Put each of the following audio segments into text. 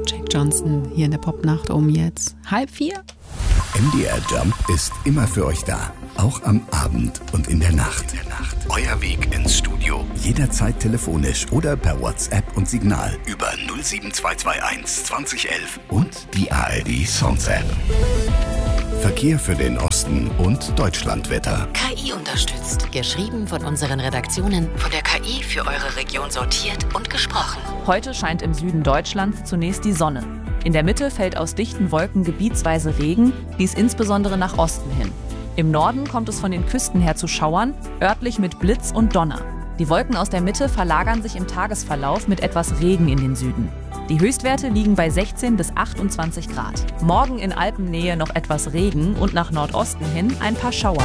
Jack Johnson hier in der Popnacht um jetzt 3:30. MDR Jump ist immer für euch da. Auch am Abend und in der Nacht. Euer Weg ins Studio. Jederzeit telefonisch oder per WhatsApp und Signal über 07221 2011 und die ARD Sounds App. Verkehr für den Osten und Deutschlandwetter. KI unterstützt. Geschrieben von unseren Redaktionen, von der KI für eure Region sortiert und gesprochen. Heute scheint im Süden Deutschlands zunächst die Sonne. In der Mitte fällt aus dichten Wolken gebietsweise Regen, dies insbesondere nach Osten hin. Im Norden kommt es von den Küsten her zu Schauern, örtlich mit Blitz und Donner. Die Wolken aus der Mitte verlagern sich im Tagesverlauf mit etwas Regen in den Süden. Die Höchstwerte liegen bei 16 bis 28 Grad. Morgen in Alpennähe noch etwas Regen und nach Nordosten hin ein paar Schauer.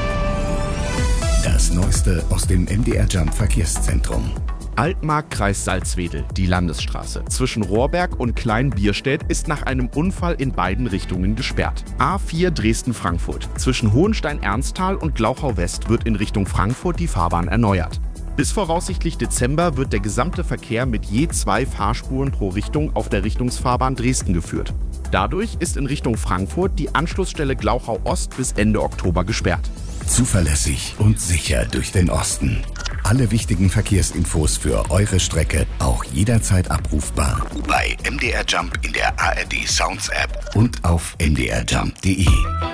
Das Neueste aus dem MDR Jump Verkehrszentrum. Altmark, Kreis Salzwedel, die Landesstraße zwischen Rohrberg und Klein-Bierstedt ist nach einem Unfall in beiden Richtungen gesperrt. A4 Dresden-Frankfurt zwischen Hohenstein-Ernsthal und Glauchau-West wird in Richtung Frankfurt die Fahrbahn erneuert. Bis voraussichtlich Dezember wird der gesamte Verkehr mit je 2 Fahrspuren pro Richtung auf der Richtungsfahrbahn Dresden geführt. Dadurch ist in Richtung Frankfurt die Anschlussstelle Glauchau Ost bis Ende Oktober gesperrt. Zuverlässig und sicher durch den Osten. Alle wichtigen Verkehrsinfos für eure Strecke auch jederzeit abrufbar bei MDR Jump in der ARD Sounds App und auf mdrjump.de.